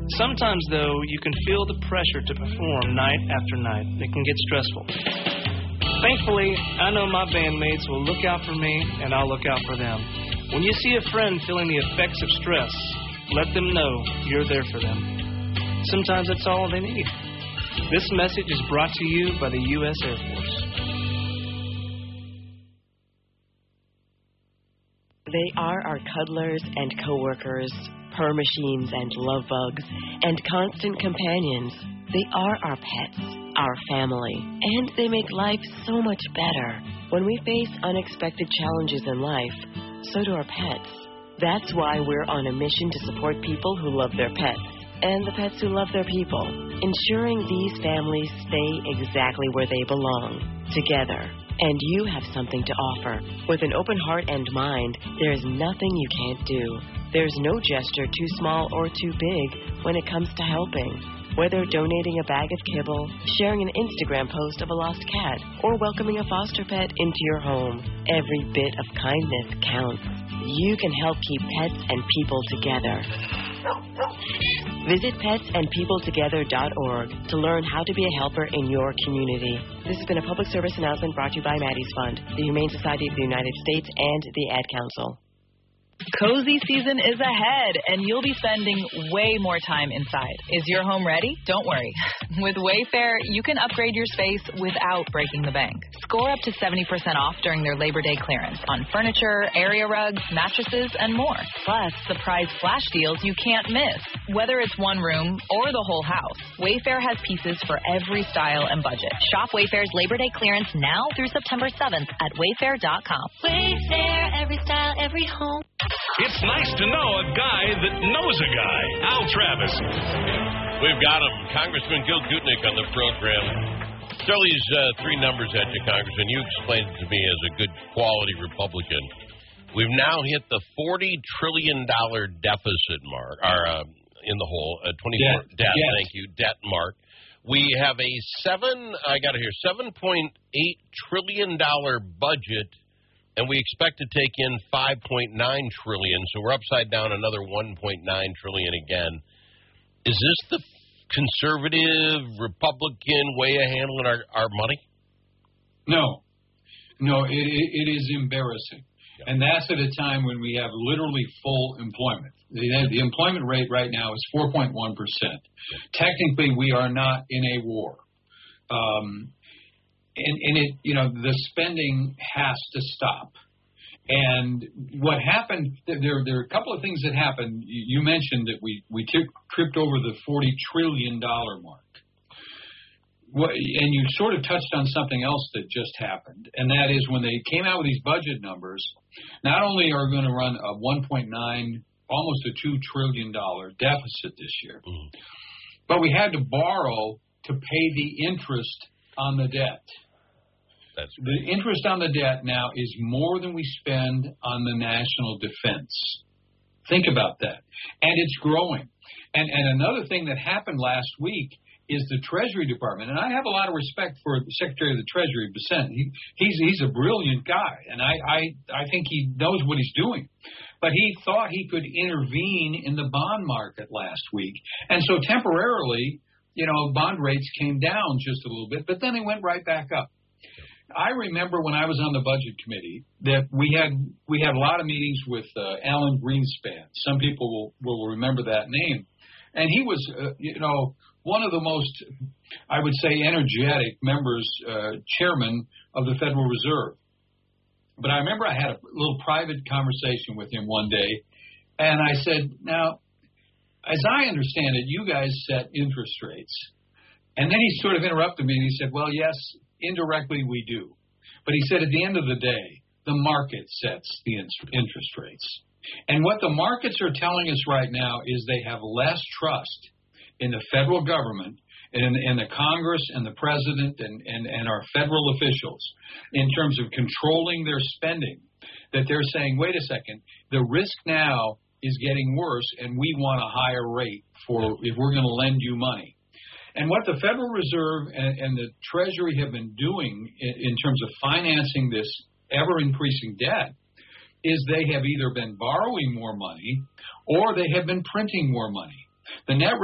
Sometimes, though, you can feel the pressure to perform night after night. It can get stressful. Thankfully, I know my bandmates will look out for me, and I'll look out for them. When you see a friend feeling the effects of stress, let them know you're there for them. Sometimes that's all they need. This message is brought to you by the U.S. Air Force. They are our cuddlers and coworkers, purr machines and love bugs, and constant companions. They are our pets, our family, and they make life so much better. When we face unexpected challenges in life, so do our pets. That's why we're on a mission to support people who love their pets and the pets who love their people, ensuring these families stay exactly where they belong, together. And you have something to offer. With an open heart and mind, there's nothing you can't do. There's no gesture too small or too big when it comes to helping. Whether donating a bag of kibble, sharing an Instagram post of a lost cat, or welcoming a foster pet into your home, every bit of kindness counts. You can help keep pets and people together. Visit petsandpeopletogether.org to learn how to be a helper in your community. This has been a public service announcement brought to you by Maddie's Fund, the Humane Society of the United States, and the Ad Council. Cozy season is ahead, and you'll be spending way more time inside. Is your home ready? Don't worry. With Wayfair, you can upgrade your space without breaking the bank. Score up to 70% off during their Labor Day clearance on furniture, area rugs, mattresses, and more. Plus, surprise flash deals you can't miss. Whether it's one room or the whole house, Wayfair has pieces for every style and budget. Shop Wayfair's Labor Day clearance now through September 7th at wayfair.com. Wayfair, every style, every home. It's nice to know a guy that knows a guy. Al Travis. We've got him. Congressman Gil Gutnick on the program. Throw these three numbers at you, Congressman. You explained it to me as a good quality Republican. We've now hit the $40 trillion deficit mark, or in the hole, 24 debt. Thank you, debt mark. We have a $7.8 trillion budget. And we expect to take in $5.9 trillion, so we're upside down another $1.9 trillion again. Is this the conservative Republican way of handling our money? No, it is embarrassing, and that's at a time when we have literally full employment. The employment rate right now is 4.1%. Technically, we are not in a war. And it, the spending has to stop. And what happened, there are a couple of things that happened. You mentioned that we tripped over the $40 trillion mark. And you sort of touched on something else that just happened, and that is when they came out with these budget numbers, not only are we going to run a 1.9, almost a $2 trillion deficit this year, but we had to borrow to pay the interest on the debt. The interest on the debt now is more than we spend on the national defense. Think about that. And it's growing. And another thing that happened last week is the Treasury Department. And I have a lot of respect for the Secretary of the Treasury, Bessent. He's a brilliant guy, and I think he knows what he's doing. But he thought he could intervene in the bond market last week. And so temporarily, bond rates came down just a little bit, but then they went right back up. I remember when I was on the Budget Committee that we had a lot of meetings with Alan Greenspan. Some people will remember that name. And he was, one of the most, I would say, energetic members, chairman of the Federal Reserve. But I remember I had a little private conversation with him one day, and I said, now, as I understand it, you guys set interest rates. And then he sort of interrupted me, and he said, well, yes, indirectly we do. But he said at the end of the day, the market sets the interest rates. And what the markets are telling us right now is they have less trust in the federal government and the Congress and the president and our federal officials in terms of controlling their spending, that they're saying, wait a second, the risk now is getting worse and we want a higher rate if we're going to lend you money. And what the Federal Reserve and the Treasury have been doing in terms of financing this ever-increasing debt is they have either been borrowing more money or they have been printing more money. The net